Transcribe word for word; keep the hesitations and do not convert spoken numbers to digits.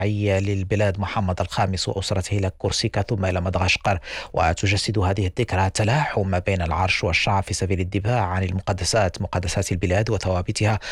حي للبلاد محمد الخامس وأسرته إلى كورسيكا ثم إلى مدغشقر. وتجسد هذه الذكرى تلاحم ما بين العرش والشعب في سبيل الدفاع عن المقدسات مقدسات البلاد وثوابتها